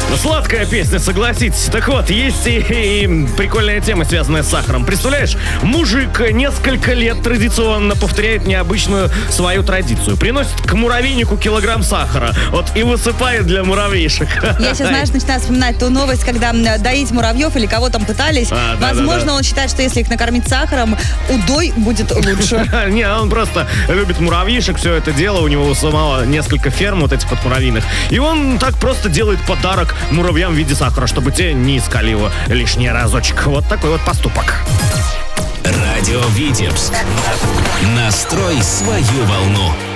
Сладкая песня, согласитесь. Так вот, есть и прикольная тема, связанная с сахаром. Представляешь, мужик несколько лет традиционно повторяет необычную свою традицию. Приносит к муравейнику килограмм сахара. Вот и высыпает для муравьишек. Я сейчас, знаешь, начинаю вспоминать ту новость, когда доить муравьев или кого там пытались. Возможно, он считает, что если их накормить сахаром, удой будет лучше. Не, он просто любит муравьишек, все это дело. У него у самого несколько ферм вот этих вот муравьиных. И он так просто делает подарок муравьям в виде сахара, чтобы те не искали его лишний разочек. Вот такой вот поступок. Радио Витебск. Настрой свою волну.